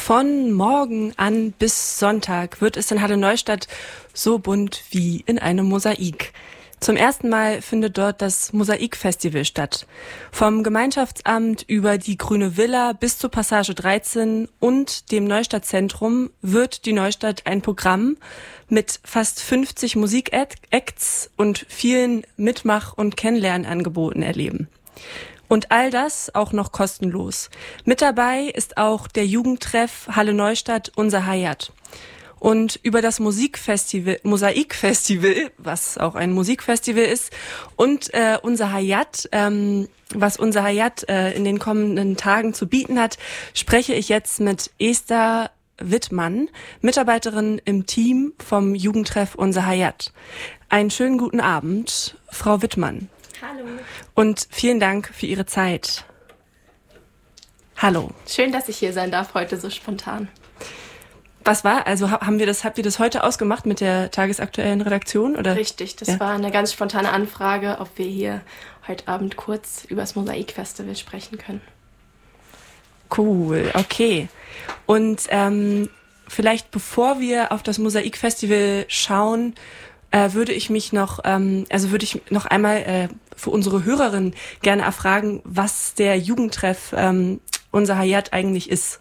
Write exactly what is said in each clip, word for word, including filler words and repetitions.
Von morgen an bis Sonntag wird es in Halle Neustadt so bunt wie in einem Mosaik. Zum ersten Mal findet dort das Mosaikfestival statt. Vom Gemeinschaftsamt über die Grüne Villa bis zur Passage dreizehn und dem Neustadtzentrum wird die Neustadt ein Programm mit fast fünfzig Musikacts und vielen Mitmach- und Kennenlernangeboten erleben. Und all das auch noch kostenlos. Mit dabei ist auch der Jugendtreff Halle Neustadt Unser Hayat. Und über das Musikfestival, Mosaikfestival, was auch ein Musikfestival ist, und äh, Unser Hayat, ähm, was Unser Hayat äh, in den kommenden Tagen zu bieten hat, spreche ich jetzt mit Esther Wittmann, Mitarbeiterin im Team vom Jugendtreff Unser Hayat. Einen schönen guten Abend, Frau Wittmann. Hallo. Und vielen Dank für Ihre Zeit. Hallo. Schön, dass ich hier sein darf, heute so spontan. Was war, also haben wir das, habt ihr das heute ausgemacht mit der tagesaktuellen Redaktion, oder? Richtig, das ja. war eine ganz spontane Anfrage, ob wir hier heute Abend kurz über das Mosaikfestival sprechen können. Cool, okay. Und ähm, vielleicht bevor wir auf das Mosaikfestival schauen, äh, würde ich mich noch, ähm, also würde ich noch einmal äh, für unsere Hörerin gerne erfragen, was der Jugendtreff ähm, Unser Hayat eigentlich ist.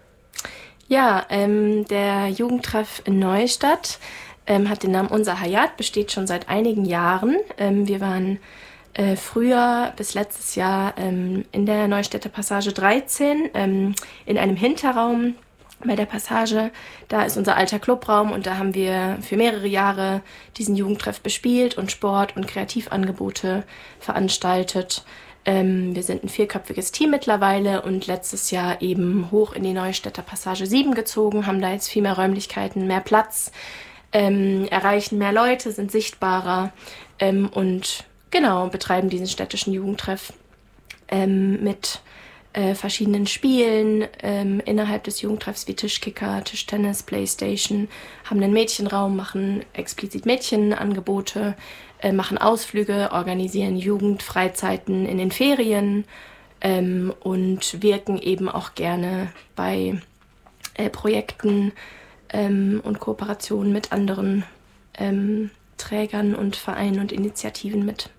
Ja, ähm, der Jugendtreff in Neustadt ähm, hat den Namen Unser Hayat, besteht schon seit einigen Jahren. Ähm, wir waren äh, früher bis letztes Jahr ähm, in der Neustädter Passage dreizehn ähm, in einem Hinterraum bei der Passage. Da ist unser alter Clubraum und da haben wir für mehrere Jahre diesen Jugendtreff bespielt und Sport- und Kreativangebote veranstaltet. Ähm, wir sind ein vierköpfiges Team mittlerweile und letztes Jahr eben hoch in die Neustädter Passage sieben gezogen, haben da jetzt viel mehr Räumlichkeiten, mehr Platz, ähm, erreichen mehr Leute, sind sichtbarer ähm, und genau, betreiben diesen städtischen Jugendtreff ähm, mit äh, verschiedenen Spielen ähm, innerhalb des Jugendtreffs wie Tischkicker, Tischtennis, Playstation, haben einen Mädchenraum, machen explizit Mädchenangebote, äh, machen Ausflüge, organisieren Jugendfreizeiten in den Ferien ähm, und wirken eben auch gerne bei äh, Projekten ähm, und Kooperationen mit anderen ähm, Trägern und Vereinen und Initiativen mit.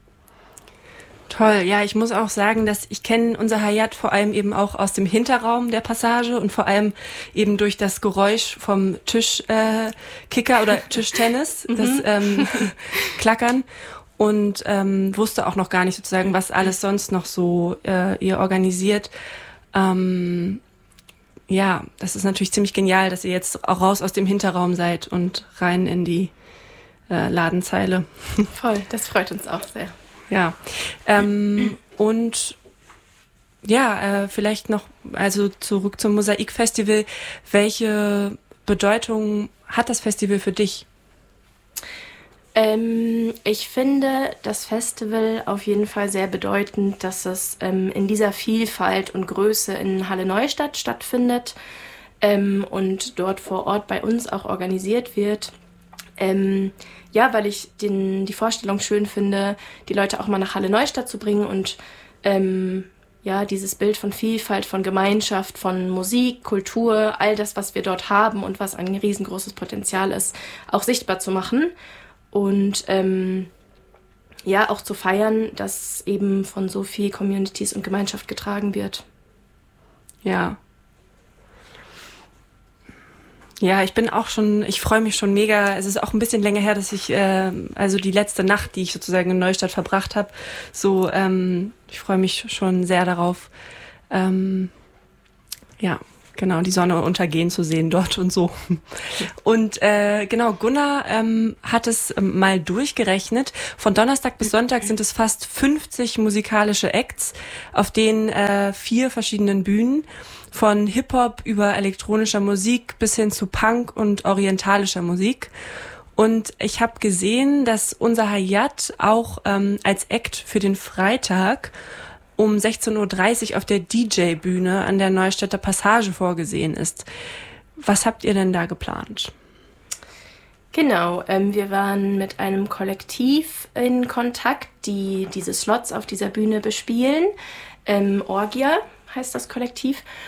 Toll, ja, ich muss auch sagen, dass ich kenne Unser Hayat vor allem eben auch aus dem Hinterraum der Passage und vor allem eben durch das Geräusch vom Tischkicker äh, oder Tischtennis, das ähm, Klackern und ähm, wusste auch noch gar nicht sozusagen, was alles sonst noch so äh, ihr organisiert. Ähm, ja, das ist natürlich ziemlich genial, dass ihr jetzt auch raus aus dem Hinterraum seid und rein in die äh, Ladenzeile. Voll, das freut uns auch sehr. Ja, ähm, und ja, äh, vielleicht noch, also zurück zum Mosaikfestival. Welche Bedeutung hat das Festival für dich? Ähm, ich finde das Festival auf jeden Fall sehr bedeutend, dass es ähm, in dieser Vielfalt und Größe in Halle Neustadt stattfindet ähm, und dort vor Ort bei uns auch organisiert wird. Ähm, ja, weil ich den, die Vorstellung schön finde, die Leute auch mal nach Halle Neustadt zu bringen und ähm, ja, dieses Bild von Vielfalt, von Gemeinschaft, von Musik, Kultur, all das, was wir dort haben und was ein riesengroßes Potenzial ist, auch sichtbar zu machen und ähm, ja, auch zu feiern, dass eben von so viel Communities und Gemeinschaft getragen wird. Ja. Ja, ich bin auch schon, ich freue mich schon mega. Es ist auch ein bisschen länger her, dass ich, äh, also die letzte Nacht, die ich sozusagen in Neustadt verbracht habe, so, ähm, ich freue mich schon sehr darauf, ähm, ja, genau, die Sonne untergehen zu sehen dort und so. Und äh, genau, Gunnar ähm, hat es ähm, mal durchgerechnet. Von Donnerstag bis Sonntag sind es fast fünfzig musikalische Acts auf den äh, vier verschiedenen Bühnen. Von Hip-Hop über elektronischer Musik bis hin zu Punk und orientalischer Musik. Und ich habe gesehen, dass Unser Hayat auch ähm, als Act für den Freitag um sechzehn Uhr dreißig auf der D J-Bühne an der Neustädter Passage vorgesehen ist. Was habt ihr denn da geplant? Genau, ähm, wir waren mit einem Kollektiv in Kontakt, die diese Slots auf dieser Bühne bespielen. Ähm, Orgia heißt das Kollektiv.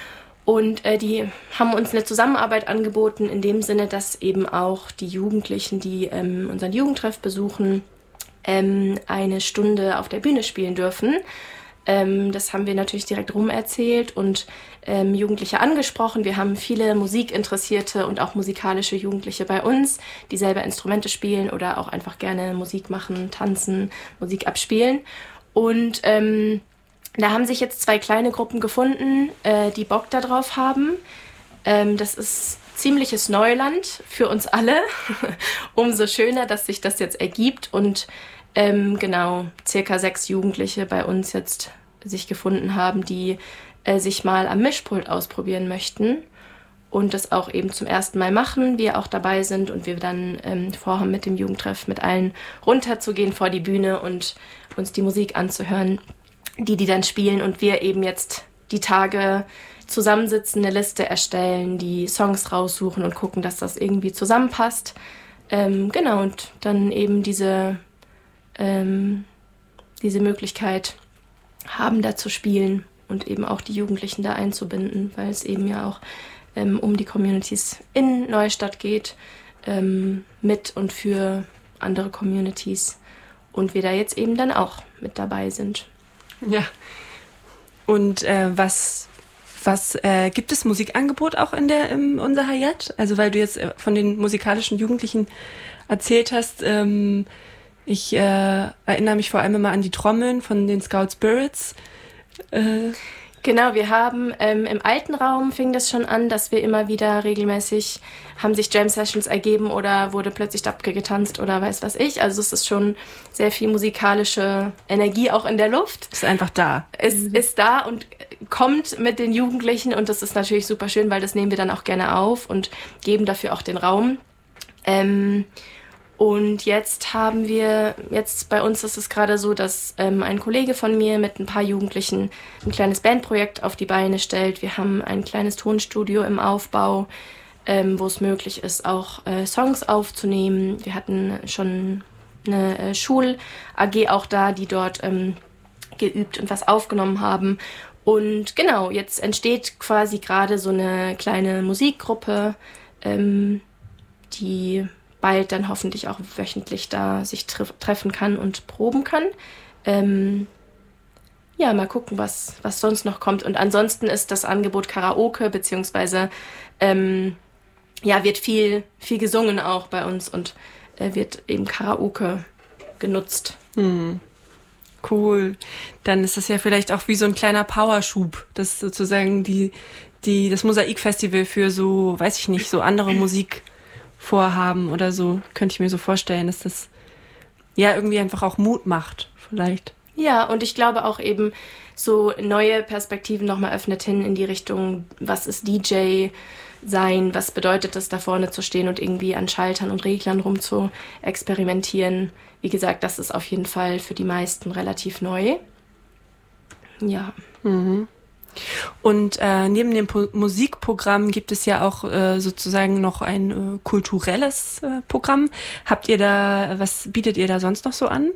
Und äh, die haben uns eine Zusammenarbeit angeboten, in dem Sinne, dass eben auch die Jugendlichen, die ähm, unseren Jugendtreff besuchen, ähm, eine Stunde auf der Bühne spielen dürfen. Ähm, das haben wir natürlich direkt rumerzählt und ähm, Jugendliche angesprochen. Wir haben viele musikinteressierte und auch musikalische Jugendliche bei uns, die selber Instrumente spielen oder auch einfach gerne Musik machen, tanzen, Musik abspielen. Und ähm, da haben sich jetzt zwei kleine Gruppen gefunden, äh, die Bock darauf haben. Ähm, das ist ziemliches Neuland für uns alle. Umso schöner, dass sich das jetzt ergibt und ähm, genau circa sechs Jugendliche bei uns jetzt sich gefunden haben, die äh, sich mal am Mischpult ausprobieren möchten und das auch eben zum ersten Mal machen, wir auch dabei sind und wir dann ähm, vorhaben, mit dem Jugendtreff mit allen runterzugehen vor die Bühne und uns die Musik anzuhören, die die dann spielen und wir eben jetzt die Tage zusammensitzen, eine Liste erstellen, die Songs raussuchen und gucken, dass das irgendwie zusammenpasst. Ähm, genau, und dann eben diese, ähm, diese Möglichkeit haben, da zu spielen und eben auch die Jugendlichen da einzubinden, weil es eben ja auch ähm, um die Communities in Neustadt geht, ähm, mit und für andere Communities und wir da jetzt eben dann auch mit dabei sind. Ja. Und äh, was, was äh, gibt es Musikangebot auch in der im Unser Hayat? Also weil du jetzt äh, von den musikalischen Jugendlichen erzählt hast, ähm, ich äh, erinnere mich vor allem immer an die Trommeln von den Scout Spirits. Äh, Genau, wir haben ähm, im alten Raum fing das schon an, dass wir immer wieder regelmäßig, haben sich Jam-Sessions ergeben oder wurde plötzlich Dabke getanzt oder weiß was ich. Also es ist schon sehr viel musikalische Energie auch in der Luft. Ist einfach da. Es mhm. ist da und kommt mit den Jugendlichen und das ist natürlich super schön, weil das nehmen wir dann auch gerne auf und geben dafür auch den Raum. Ähm, Und jetzt haben wir, jetzt bei uns ist es gerade so, dass ähm, ein Kollege von mir mit ein paar Jugendlichen ein kleines Bandprojekt auf die Beine stellt. Wir haben ein kleines Tonstudio im Aufbau, ähm, wo es möglich ist, auch äh, Songs aufzunehmen. Wir hatten schon eine äh, Schul-A G auch da, die dort ähm, geübt und was aufgenommen haben. Und genau, jetzt entsteht quasi gerade so eine kleine Musikgruppe, ähm, die bald dann hoffentlich auch wöchentlich da sich tre- treffen kann und proben kann. Ähm, ja, mal gucken, was, was sonst noch kommt. Und ansonsten ist das Angebot Karaoke, beziehungsweise ähm, ja, wird viel, viel gesungen auch bei uns und äh, wird eben Karaoke genutzt. Hm. Cool. Dann ist das ja vielleicht auch wie so ein kleiner Powerschub, das sozusagen die, die, das Mosaikfestival für so, weiß ich nicht, so andere Musik Vorhaben oder so, könnte ich mir so vorstellen, dass das ja irgendwie einfach auch Mut macht, vielleicht. Ja, und ich glaube auch eben so neue Perspektiven nochmal öffnet hin in die Richtung, was ist D J sein, was bedeutet es, da vorne zu stehen und irgendwie an Schaltern und Reglern rum zu experimentieren. Wie gesagt, das ist auf jeden Fall für die meisten relativ neu. Ja. Mhm. Und äh, neben dem po- Musikprogramm gibt es ja auch äh, sozusagen noch ein äh, kulturelles äh, Programm. Habt ihr da, was bietet ihr da sonst noch so an?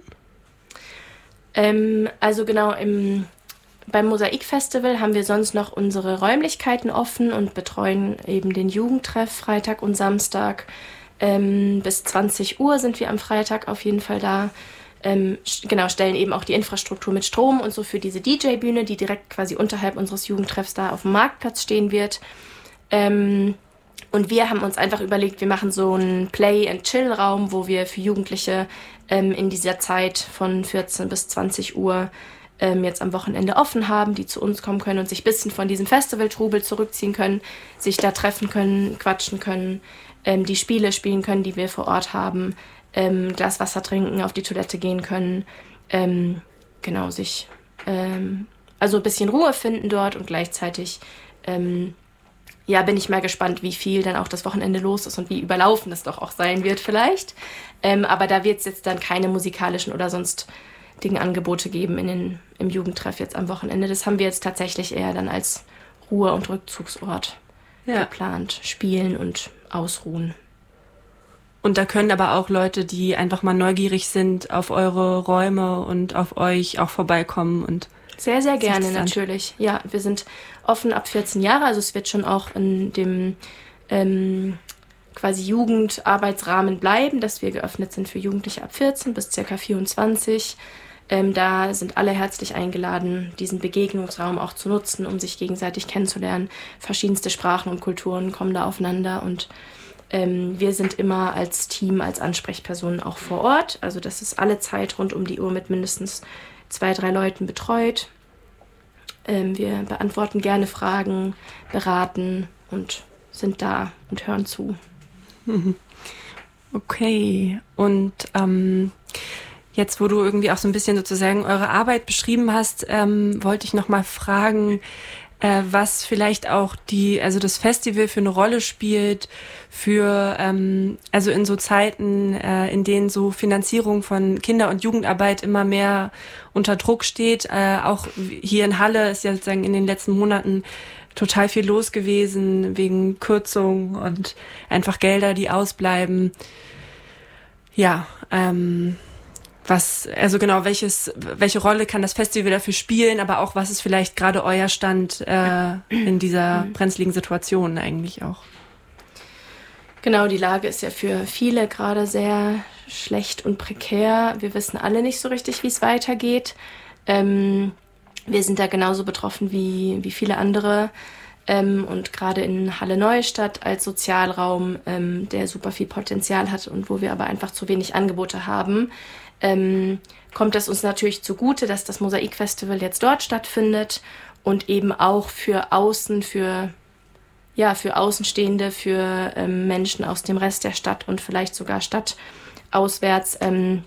Ähm, also genau, im, beim Mosaikfestival haben wir sonst noch unsere Räumlichkeiten offen und betreuen eben den Jugendtreff Freitag und Samstag. Ähm, bis zwanzig Uhr sind wir am Freitag auf jeden Fall da. Ähm, genau, stellen eben auch die Infrastruktur mit Strom und so für diese D J-Bühne, die direkt quasi unterhalb unseres Jugendtreffs da auf dem Marktplatz stehen wird. Ähm, und wir haben uns einfach überlegt, wir machen so einen Play-and-Chill-Raum, wo wir für Jugendliche ähm, in dieser Zeit von vierzehn bis zwanzig Uhr ähm, jetzt am Wochenende offen haben, die zu uns kommen können und sich ein bisschen von diesem Festival-Trubel zurückziehen können, sich da treffen können, quatschen können, ähm, die Spiele spielen können, die wir vor Ort haben, Ähm, Glas Wasser trinken, auf die Toilette gehen können, ähm, genau, sich, ähm, also ein bisschen Ruhe finden dort und gleichzeitig, ähm, ja, bin ich mal gespannt, wie viel dann auch das Wochenende los ist und wie überlaufen das doch auch sein wird vielleicht, ähm, aber da wird es jetzt dann keine musikalischen oder sonst Angebote geben in den, im Jugendtreff jetzt am Wochenende. Das haben wir jetzt tatsächlich eher dann als Ruhe- und Rückzugsort ja. geplant, spielen und ausruhen. Und da können aber auch Leute, die einfach mal neugierig sind auf eure Räume und auf euch auch vorbeikommen und sehr, sehr gerne natürlich. Ja, wir sind offen ab vierzehn Jahre. Also es wird schon auch in dem ähm, quasi Jugendarbeitsrahmen bleiben, dass wir geöffnet sind für Jugendliche ab vierzehn bis circa vierundzwanzig. Ähm, da sind alle herzlich eingeladen, diesen Begegnungsraum auch zu nutzen, um sich gegenseitig kennenzulernen. Verschiedenste Sprachen und Kulturen kommen da aufeinander und ähm, wir sind immer als Team, als Ansprechpersonen auch vor Ort. Also das ist alle Zeit rund um die Uhr mit mindestens zwei, drei Leuten betreut. Ähm, wir beantworten gerne Fragen, beraten und sind da und hören zu. Okay, und ähm, jetzt, wo du irgendwie auch so ein bisschen sozusagen eure Arbeit beschrieben hast, ähm, wollte ich noch mal fragen, äh, was vielleicht auch die, also das Festival für eine Rolle spielt für, ähm, also in so Zeiten, äh, in denen so Finanzierung von Kinder- und Jugendarbeit immer mehr unter Druck steht. Äh, auch hier in Halle ist ja sozusagen in den letzten Monaten total viel los gewesen wegen Kürzungen und einfach Gelder, die ausbleiben. Ja, ähm, was, also genau, welches, welche Rolle kann das Festival dafür spielen, aber auch was ist vielleicht gerade euer Stand äh, in dieser brenzligen Situation eigentlich auch? Genau, die Lage ist ja für viele gerade sehr schlecht und prekär. Wir wissen alle nicht so richtig, wie es weitergeht. Ähm, wir sind da genauso betroffen wie, wie viele andere. Ähm, und gerade in Halle-Neustadt als Sozialraum, ähm, der super viel Potenzial hat und wo wir aber einfach zu wenig Angebote haben, ähm, kommt es uns natürlich zugute, dass das Mosaik-Festival jetzt dort stattfindet und eben auch für Außen, für, ja, für Außenstehende, für ähm, Menschen aus dem Rest der Stadt und vielleicht sogar stadtauswärts ähm,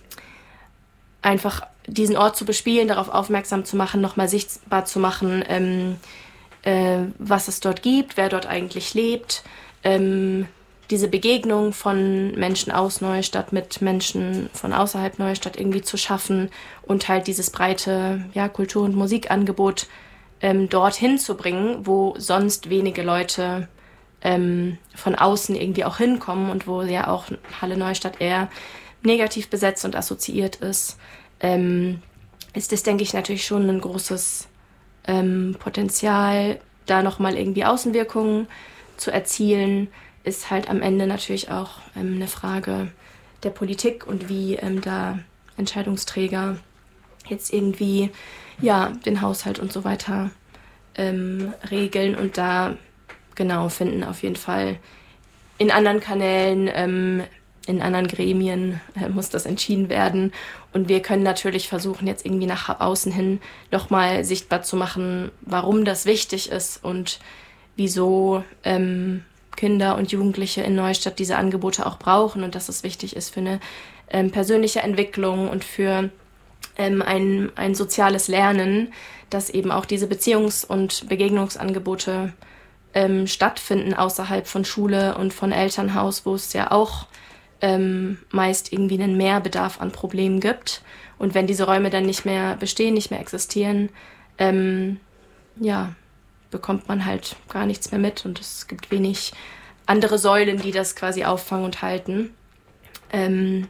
einfach diesen Ort zu bespielen, darauf aufmerksam zu machen, nochmal sichtbar zu machen, ähm, äh, was es dort gibt, wer dort eigentlich lebt, ähm, diese Begegnung von Menschen aus Neustadt mit Menschen von außerhalb Neustadt irgendwie zu schaffen und halt dieses breite ja, Kultur- und Musikangebot ähm, dorthin zu bringen, wo sonst wenige Leute ähm, von außen irgendwie auch hinkommen und wo ja auch Halle Neustadt eher negativ besetzt und assoziiert ist, ähm, ist das, denke ich, natürlich schon ein großes ähm, Potenzial, da nochmal irgendwie Außenwirkungen zu erzielen. Ist halt am Ende natürlich auch ähm, eine Frage der Politik und wie ähm, da Entscheidungsträger jetzt irgendwie ja den Haushalt und so weiter ähm, regeln und da genau finden auf jeden Fall in anderen Kanälen, ähm, in anderen Gremien äh, muss das entschieden werden und wir können natürlich versuchen jetzt irgendwie nach außen hin nochmal sichtbar zu machen, warum das wichtig ist und wieso ähm, Kinder und Jugendliche in Neustadt diese Angebote auch brauchen und dass es wichtig ist für eine ähm, persönliche Entwicklung und für ähm, ein, ein soziales Lernen, dass eben auch diese Beziehungs- und Begegnungsangebote ähm, stattfinden außerhalb von Schule und von Elternhaus, wo es ja auch ähm, meist irgendwie einen Mehrbedarf an Problemen gibt. Und wenn diese Räume dann nicht mehr bestehen, nicht mehr existieren, ähm, ja, bekommt man halt gar nichts mehr mit und es gibt wenig andere Säulen, die das quasi auffangen und halten. Ähm,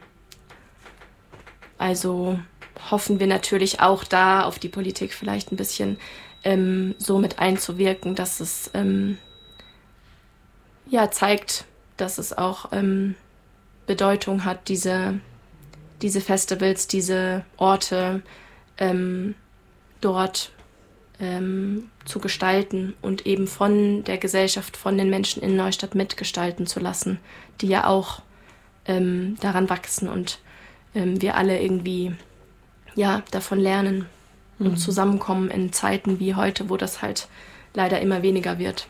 also hoffen wir natürlich auch da auf die Politik vielleicht ein bisschen ähm, so mit einzuwirken, dass es ähm, ja zeigt, dass es auch ähm, Bedeutung hat, diese, diese Festivals, diese Orte ähm, dort Ähm, zu gestalten und eben von der Gesellschaft, von den Menschen in Neustadt mitgestalten zu lassen, die ja auch ähm, daran wachsen und ähm, wir alle irgendwie ja, davon lernen mhm. und zusammenkommen in Zeiten wie heute, wo das halt leider immer weniger wird.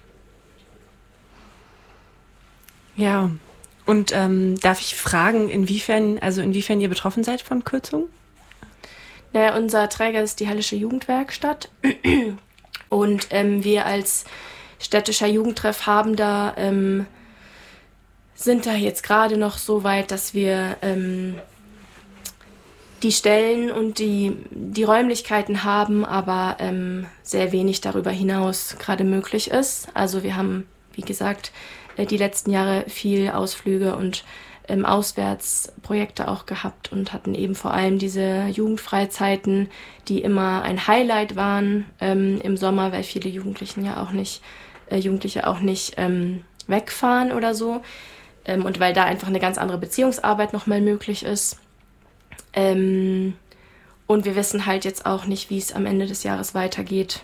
Ja, und ähm, darf ich fragen, inwiefern, also inwiefern ihr betroffen seid von Kürzungen? Naja, unser Träger ist die Hallische Jugendwerkstatt und ähm, wir als städtischer Jugendtreff haben da, ähm, sind da jetzt gerade noch so weit, dass wir ähm, die Stellen und die, die Räumlichkeiten haben, aber ähm, sehr wenig darüber hinaus gerade möglich ist. Also wir haben, wie gesagt, äh, die letzten Jahre viel Ausflüge und ähm, Auswärtsprojekte auch gehabt und hatten eben vor allem diese Jugendfreizeiten, die immer ein Highlight waren ähm, im Sommer, weil viele Jugendlichen ja auch nicht, äh, Jugendliche auch nicht ähm, wegfahren oder so. Ähm, und weil da einfach eine ganz andere Beziehungsarbeit nochmal möglich ist. Ähm, und wir wissen halt jetzt auch nicht, wie es am Ende des Jahres weitergeht.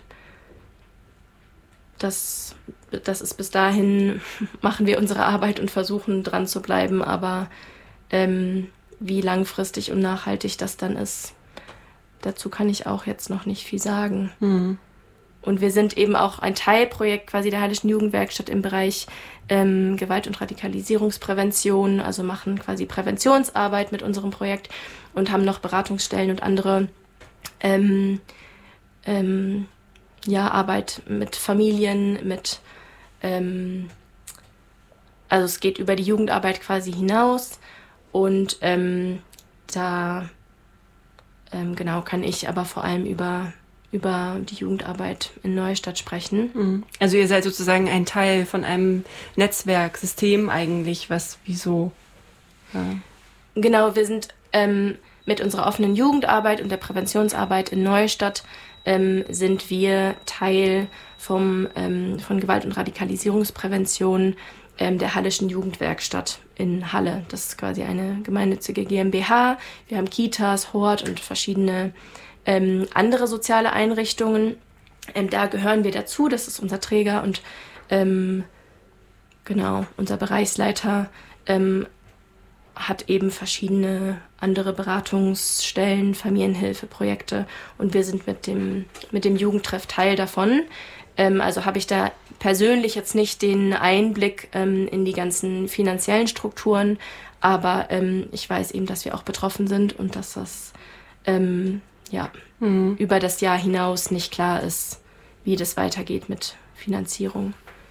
Das, das ist bis dahin, machen wir unsere Arbeit und versuchen dran zu bleiben, aber ähm, wie langfristig und nachhaltig das dann ist, dazu kann ich auch jetzt noch nicht viel sagen. Mhm. Und wir sind eben auch ein Teilprojekt quasi der Hallischen Jugendwerkstatt im Bereich ähm, Gewalt- und Radikalisierungsprävention, also machen quasi Präventionsarbeit mit unserem Projekt und haben noch Beratungsstellen und andere ähm, ähm, ja, Arbeit mit Familien, mit ähm, also es geht über die Jugendarbeit quasi hinaus und ähm, da ähm, genau kann ich aber vor allem über über die Jugendarbeit in Neustadt sprechen. Also ihr seid sozusagen ein Teil von einem Netzwerksystem eigentlich, was wieso? Ja. Genau, wir sind ähm, mit unserer offenen Jugendarbeit und der Präventionsarbeit in Neustadt ähm, sind wir Teil vom, ähm, von Gewalt- und Radikalisierungsprävention ähm, der Hallischen Jugendwerkstatt in Halle. Das ist quasi eine gemeinnützige GmbH. Wir haben Kitas, Hort und verschiedene Ähm, andere soziale Einrichtungen, ähm, da gehören wir dazu, das ist unser Träger und ähm, genau, unser Bereichsleiter ähm, hat eben verschiedene andere Beratungsstellen, Familienhilfeprojekte und wir sind mit dem, mit dem Jugendtreff Teil davon. Ähm, also habe ich da persönlich jetzt nicht den Einblick ähm, in die ganzen finanziellen Strukturen, aber ähm, ich weiß eben, dass wir auch betroffen sind und dass das ähm, ja, mhm. über das Jahr hinaus nicht klar ist, wie das weitergeht mit Finanzierung.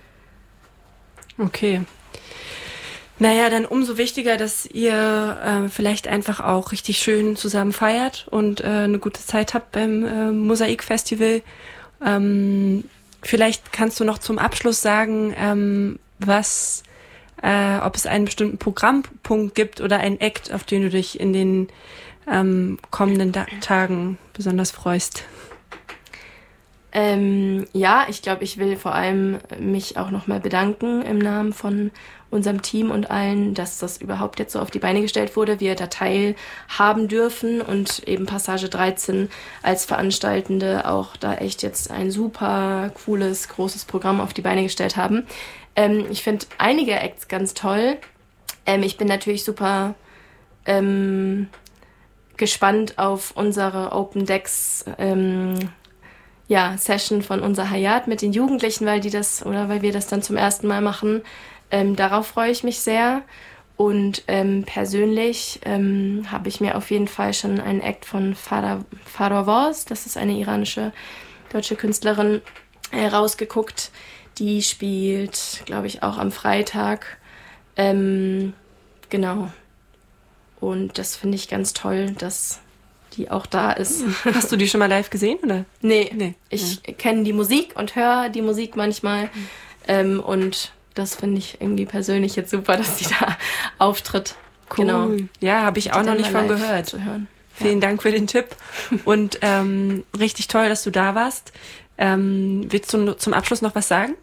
Okay. Naja, dann umso wichtiger, dass ihr äh, vielleicht einfach auch richtig schön zusammen feiert und äh, eine gute Zeit habt beim äh, Mosaik-Festival. Ähm, vielleicht kannst du noch zum Abschluss sagen, ähm, was, äh, ob es einen bestimmten Programmpunkt gibt oder einen Act, auf den du dich in den Ähm, kommenden da- Tagen besonders freust? Ähm, ja, ich glaube, ich will vor allem mich auch nochmal bedanken im Namen von unserem Team und allen, dass das überhaupt jetzt so auf die Beine gestellt wurde, wir da teilhaben dürfen und eben Passage dreizehn als Veranstaltende auch da echt jetzt ein super cooles, großes Programm auf die Beine gestellt haben. Ähm, ich finde einige Acts ganz toll. Ähm, ich bin natürlich super ähm, gespannt auf unsere Open Decks ähm, ja, Session von unser Hayat mit den Jugendlichen, weil die das oder weil wir das dann zum ersten Mal machen. Ähm, darauf freue ich mich sehr. Und ähm, persönlich ähm, habe ich mir auf jeden Fall schon einen Act von Farah Wars, das ist eine iranische deutsche Künstlerin, äh, rausgeguckt. Die spielt, glaube ich, auch am Freitag. Ähm, genau. Und das finde ich ganz toll, dass die auch da ist. Hast du die schon mal live gesehen, oder? Nee, nee. Ich ja. kenne die Musik und höre die Musik manchmal. Mhm. Ähm, und das finde ich irgendwie persönlich jetzt super, dass die da auftritt. Cool. Genau. Ja, habe ich auch noch nicht von gehört. Zu hören. Vielen ja. Dank für den Tipp. Und ähm, richtig toll, dass du da warst. Ähm, willst du zum Abschluss noch was sagen?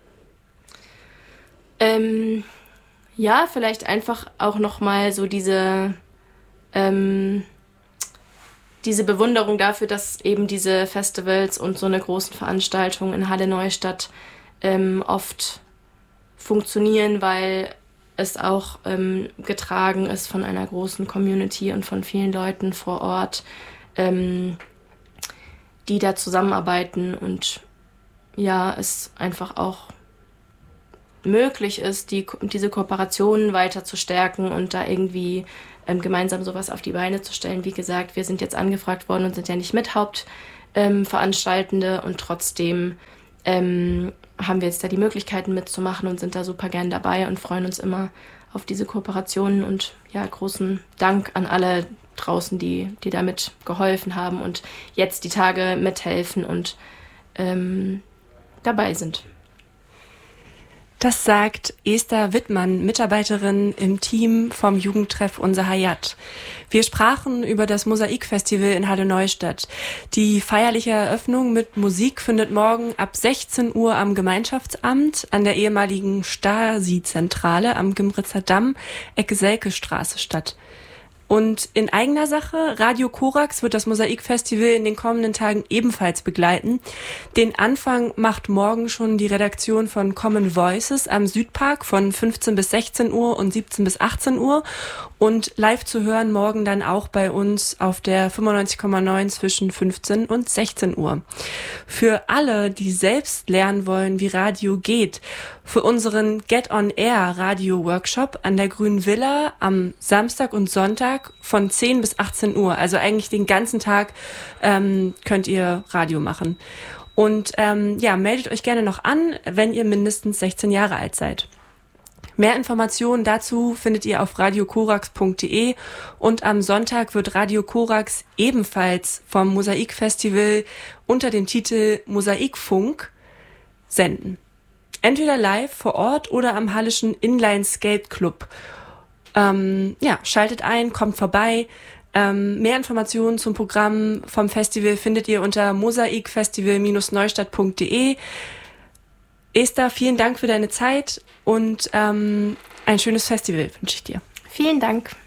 Ähm... Ja, vielleicht einfach auch nochmal so diese, ähm, diese Bewunderung dafür, dass eben diese Festivals und so eine großen Veranstaltung in Halle Neustadt ähm, oft funktionieren, weil es auch ähm, getragen ist von einer großen Community und von vielen Leuten vor Ort, ähm, die da zusammenarbeiten und ja, es einfach auch möglich ist, die, diese Kooperationen weiter zu stärken und da irgendwie ähm, gemeinsam sowas auf die Beine zu stellen. Wie gesagt, wir sind jetzt angefragt worden und sind ja nicht mit Hauptveranstaltende ähm, und trotzdem ähm, haben wir jetzt da die Möglichkeiten mitzumachen und sind da super gern dabei und freuen uns immer auf diese Kooperationen und ja, großen Dank an alle draußen, die, die damit geholfen haben und jetzt die Tage mithelfen und ähm, dabei sind. Das sagt Esther Wittmann, Mitarbeiterin im Team vom Jugendtreff Unser Hayat. Wir sprachen über das Mosaikfestival in Halle Neustadt. Die feierliche Eröffnung mit Musik findet morgen ab sechzehn Uhr am Gemeinschaftsamt an der ehemaligen Stasi-Zentrale am Gimritzer Damm, Ecke Selkestraße statt. Und in eigener Sache, Radio Korax wird das Mosaikfestival in den kommenden Tagen ebenfalls begleiten. Den Anfang macht morgen schon die Redaktion von Common Voices am Südpark von fünfzehn bis sechzehn Uhr und siebzehn bis achtzehn Uhr. Und live zu hören morgen dann auch bei uns auf der fünfundneunzig Komma neun zwischen fünfzehn und sechzehn Uhr. Für alle, die selbst lernen wollen, wie Radio geht, für unseren Get On Air Radio Workshop an der Grünen Villa am Samstag und Sonntag von zehn bis achtzehn Uhr. Also eigentlich den ganzen Tag ähm, könnt ihr Radio machen. Und ähm, ja, meldet euch gerne noch an, wenn ihr mindestens sechzehn Jahre alt seid. Mehr Informationen dazu findet ihr auf radio korax punkt de und am Sonntag wird Radio Korax ebenfalls vom Mosaikfestival unter dem Titel Mosaikfunk senden. Entweder live vor Ort oder am Hallischen Inline Skate Club. Ähm, ja, schaltet ein, kommt vorbei. Ähm, mehr Informationen zum Programm vom Festival findet ihr unter mosaikfestival Neustadt punkt de. Esther, vielen Dank für deine Zeit und ähm, ein schönes Festival wünsche ich dir. Vielen Dank.